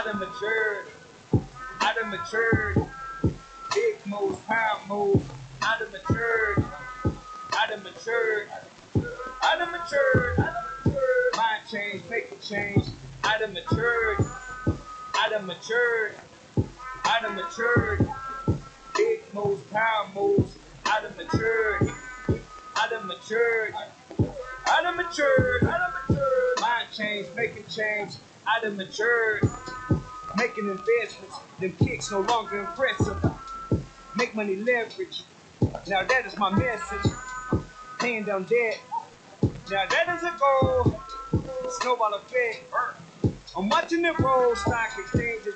I done matured. I done matured. Big moves, power moves. I done matured. I done matured. I done matured. I done matured. Mind change, make a change. I done matured. I done matured. I done matured. Big moves, power moves. I done matured. I done matured. I done matured. I done matured. Mind change, making change. I done matured. Making investments. Them kicks no longer impressive. Make money leverage. Now that is my message. Paying down debt. Now that is a goal. Snowball effect. I'm watching it roll. Stock exchanges.